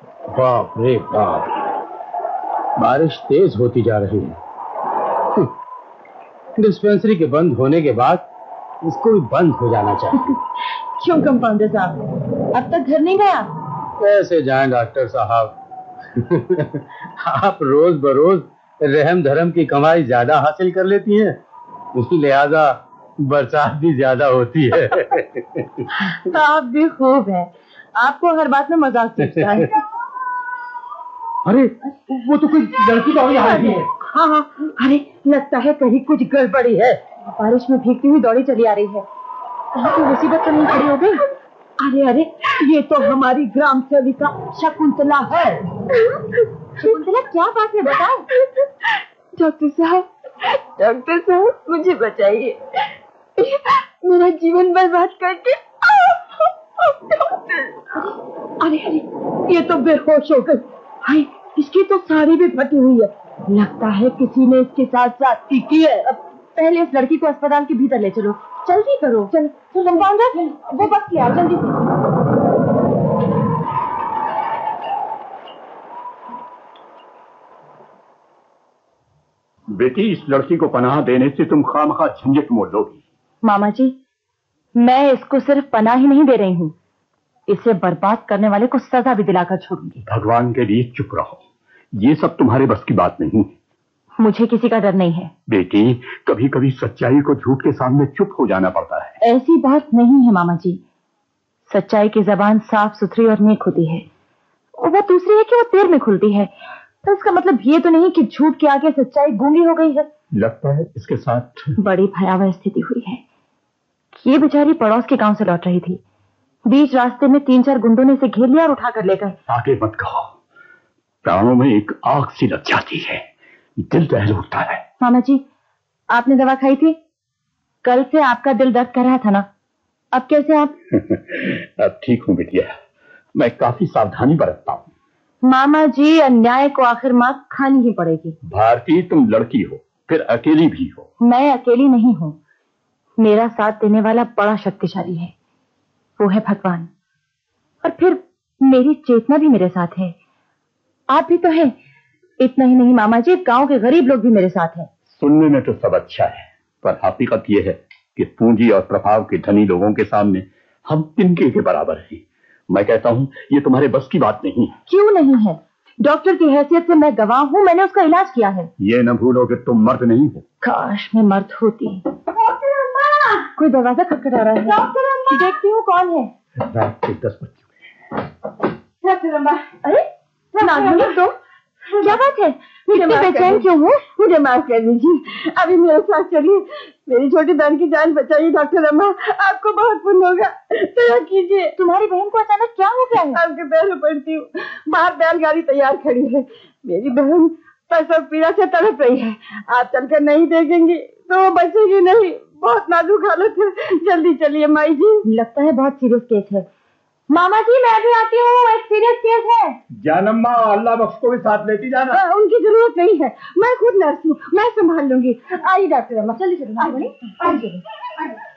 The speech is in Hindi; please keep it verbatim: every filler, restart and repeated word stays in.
बाप रे बाप, बारिश तेज होती जा रही है। डिस्पेंसरी के बंद होने के बाद इसको भी बंद हो जाना चाहिए। क्यों कंपाउंडर साहब, अब तक घर नहीं गया? कैसे जाएं डॉक्टर साहब? आप रोज बरोज रहम धर्म की कमाई ज्यादा हासिल कर लेती हैं, लिहाजा बरसात भी ज्यादा होती है। आप भी खूब है, आपको हर बात में मजाक सूझता है। अरे वो तो कोई लड़की दौड़ी आ रही है। हाँ हाँ, अरे लगता है कहीं कुछ गड़बड़ी है। बारिश में भीगती हुई दौड़ी चली आ रही है। कहीं कोई मुसीबत तो नहीं खड़ी हो गई? अरे अरे, ये तो हमारी ग्राम सेविका शकुंतला है। शकुंतला, क्या बात है, बताओ। डॉक्टर साहब, डॉक्टर साहब मुझे बचाइए, मेरा जीवन बर्बाद करके। अरे अरे, ये तो बेहोश हो गई। हाय, इसकी तो साड़ी भी फटी हुई है। लगता है किसी ने इसके साथ साथी की है। अब पहले इस लड़की को अस्पताल के भीतर ले चलो, जल्दी करो। चलो चलो कंपाउंडर, वो बस ले आओ जल्दी से। बेटी, इस लड़की को पनाह देने से तुम खामखा झंझट मोल लोगी। मामा जी, मैं इसको सिर्फ पनाह ही नहीं दे रही हूँ, इसे बर्बाद करने वाले को सजा भी दिलाकर छोड़ूंगी। भगवान के लिए चुप रहो, ये सब तुम्हारे बस की बात नहीं है। मुझे किसी का डर नहीं है। बेटी, कभी कभी सच्चाई को झूठ के सामने चुप हो जाना पड़ता है। ऐसी बात नहीं है मामा जी, सच्चाई की जबान साफ सुथरी और नेक होती है। वो दूसरी है कि वो देर में खुलती है, तो इसका मतलब ये तो नहीं कि झूठ के आगे सच्चाई गूंगी हो गई है। लगता है इसके साथ बड़ी भयावह स्थिति हुई है। ये बेचारी पड़ोस के गांव से लौट रही थी, बीच रास्ते में तीन चार गुंडों ने इसे घेर लिया और उठा कर ले गए। आगे मत कहो, प्राणों में एक आग सी लग जाती है, दिल दहल उठता है। मामा जी, आपने दवा खाई थी? कल से आपका दिल दर्द कर रहा था ना, अब कैसे आप? अब ठीक हूँ बिटिया, मैं काफी सावधानी बरतता हूँ। मामा जी, अन्याय को आखिर मात खानी ही पड़ेगी। भारती, तुम लड़की हो, फिर अकेली भी हो। मैं अकेली नहीं हूँ, मेरा साथ देने वाला बड़ा शक्तिशाली है, वो है भगवान। और फिर मेरी चेतना भी मेरे साथ है, आप भी तो हैं। इतना ही नहीं मामा जी, गांव के गरीब लोग भी मेरे साथ हैं। सुनने में तो सब अच्छा है, पर हकीकत यह है कि पूंजी और प्रभाव के धनी लोगों के सामने हम तिनके के बराबर हैं। मैं कहता हूँ ये तुम्हारे बस की बात नहीं है। क्यों नहीं है? डॉक्टर की हैसियत से मैं गवाह हूँ, मैंने उसका इलाज किया है। ये न भूलो कि तुम मर्द नहीं हो। काश मैं मर्द होती। कोई दरवाजा खटखटा रहा है। डॉक्टर अम्मा, देखती हूँ कौन है। रात के दस बज चुके हैं। डॉक्टर अम्मा, अरे नागमणि, तुम क्या बात है? मुझे बेचैन क्यों हो? मुझे माफ कर दीजिए, अभी मेरे साथ चलिए, मेरी छोटी बहन की जान बचाइए। डॉक्टर अम्मा, आपको बहुत पुण्य होगा, दया कीजिए। तुम्हारी बहन को अचानक क्या हो गया है? आपके पैरों पड़ती हूँ, बाहर बैलगाड़ी तैयार खड़ी है, मेरी बहन प्रसव पीड़ा से तड़प रही है। आप चलकर नहीं देखेंगी तो वो बचेगी नहीं, बहुत नाजुक हालत है। जल्दी चलिए माई जी। लगता है बहुत सीरियस केस है। मामा जी, मैं भी आती हूँ, एक सीरियस केस है। जानम्मा, अल्लाह बख्श को भी साथ लेती जाना। आ, उनकी जरूरत नहीं है, मैं खुद नर्स हूँ, मैं संभाल लूंगी। आइए डॉक्टर अम्मा, चलिए चलिए।